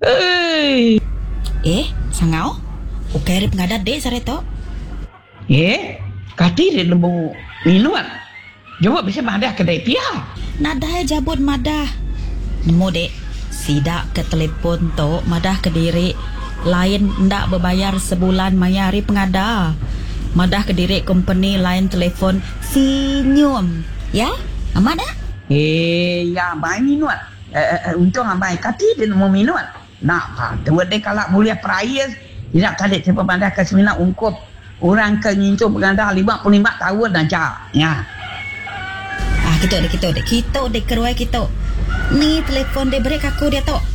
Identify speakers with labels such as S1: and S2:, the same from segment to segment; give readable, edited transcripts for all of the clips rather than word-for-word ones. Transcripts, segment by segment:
S1: Eh,
S2: Sangau? Ukay rin pengadat deh sareto.
S1: kati dia lembu minuan. Jawab bisa madah kedai pia.
S2: Nadah jabut madah. Nemu dek, sidak ke telepon to madah ke diri. Lain ndak berbayar sebulan mayari pengada. Madah ke diri company lain telefon senyum. Ya? Amat dah?
S1: Ya ambai minuan. Untung ambai kati dia lembu minuan. Nak pa, tuan dia kalau mulia peraya. Tidak kali siapa madah ke semina ungkup. Orang ke ngincu pengada 55 tahun aja. Ya.
S2: Kita dek keruai kita. Ni telefon dia break aku dia tok.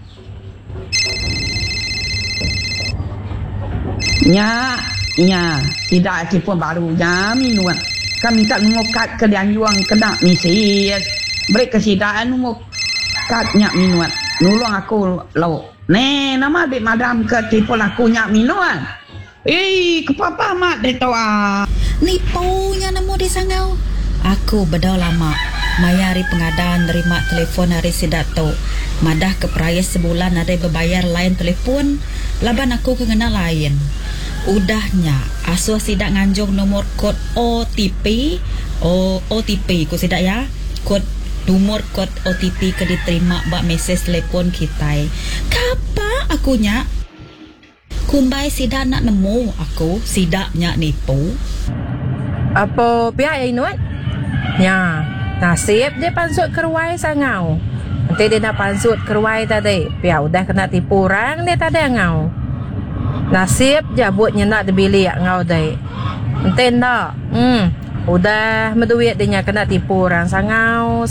S1: Ya, tidak telefon baru ya minuan. Kami tak nunggu kad ke yang juang kena misi. Break kesidaan nunggu kadnya minuan. Nulung aku lau. Nama dek madam ke telefon aku nyak minuan. Kepapa mak dek tawa.
S2: Nipunya nemu di sangau. Aku bedau lama. Mayari pengadaan nerima telefon hari sidato. Madah ke peraya sebulan ada berbayar lain telefon. Laban aku kena lain. Udahnya asuh sidak nganjung nomor kod OTP. OTP ku sidak ya. Nomor kod OTP ke diterima bak mesej telefon kita. Kapa akunya? Kumbai sidak nak nemu aku sidaknya nipu.
S3: Apa pihak yang inuat? Ya, nasib dia pansut keruai sangau. Nanti dia nak pansut keruai tadi. Pihak udah kena tipu orang dia tadi ngau. Nasib jabutnya nak dibili ngau dai. Nanti tak? Udah menduit dia kena tipu orang sangau.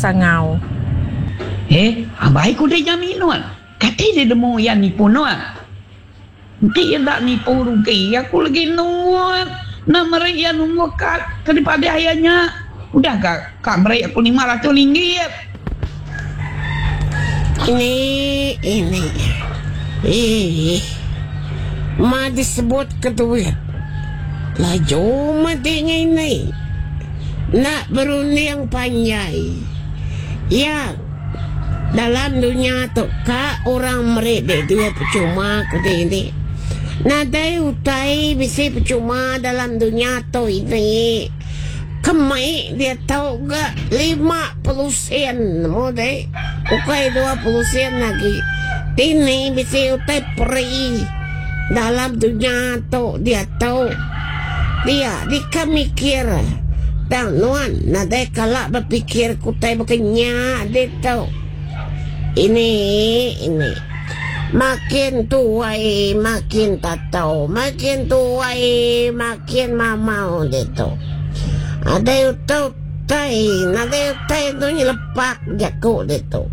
S1: Abai ku dia minuan. Kati dia demo yang nipu nuan. Nanti dia tak nipu rugi. Aku lagi nuan. Nak meraih nunggu kad daripada ayahnya. Udah kak meraih aku RM500.
S4: Ini ma disebut keduit laju matinya ini nak berunding panjai ya dalam dunia tu kak orang mereka dia percuma kedai ini nadai utai bisa percuma dalam dunia tu ini. Kemai dia tahu gak 50 sen mau deh. Ukai 20 sen lagi. Ini bisa utai peri dalam dunia tu dia tahu. Dia mikir. Dan nuan nadai kalak berpikir kutai bukannya dia tahu. Ini makin tuai makin tak tahu, makin tuai makin mamau dia tahu. Ada yang tahu itu lepak jago dia tahu.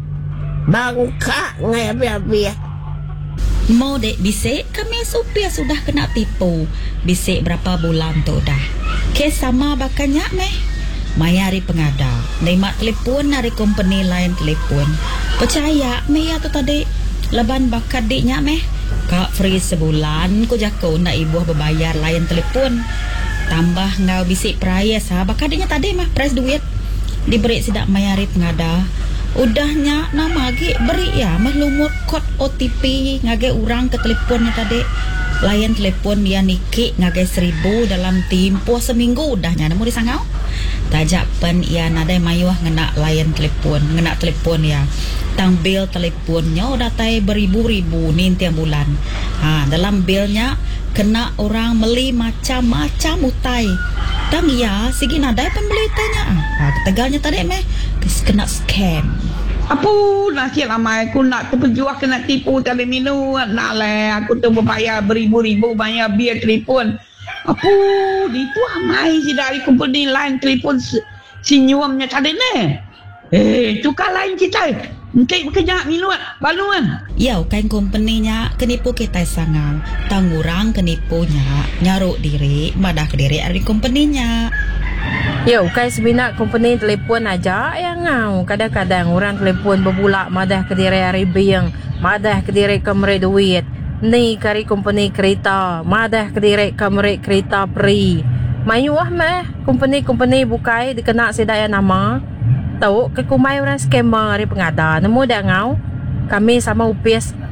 S4: Bangka ngai biar.
S2: Mau dek bisik kami supir sudah kena tipu. Bisik berapa bulan tu dah. Kes sama bakannya meh. Mayari pengada. Nerima telefon dari company lain telefon. Percaya meh ya tu tadi. Leban bakat diknya meh. Kak free sebulan ku jago nak ibu berbayar lain telefon. Tambah ngau bisik peraya bakat diknya tadi mah price duit. Diberi sidak mayari pengada. Udahnya nama lagi beri ya mah lumur kod OTP ngage orang ke teleponnya tadi. Layan telepon dia niki ngage 1,000 dalam tempoh seminggu udahnya nemu disangau. Tajak pen ia nadai mayuah ngena layan telepon ya. Tang bil teleponnya udah tai beribu-ribu nih tiap bulan. Dalam bilnya kena orang meli macam-macam utai. Tang ya sigi nadai pembeli tanya. Ketegalnya tadi meh kena scam.
S1: Apa nasib ramai aku nak terpejuah kena tipu tali minum. Nak lah aku tu berbayar beribu-ribu bayar bil telefon. Apa itu ramai si dari company lain telefon senyumnya tadi ni. Tukar lain kita. Nanti bekerja minuan, baluan.
S2: Ya, kain company-nya kenipu kita sangat. Tangurang kenipunya nyaruk diri, madah ke diri dari company-nya.
S3: Ya, kai sebinak company telefon aja yang ngau. Kadang-kadang orang telefon berbulak madah ke diri hari biang, madah ke diri kamera duit. Ni kari company kereta, madah ke diri kamera kereta free. Mayuah meh, company bukai dikena sedaya nama. Tahu ke kumai orang scammer dari pengada. Nemu dah ngau. Kami sama upis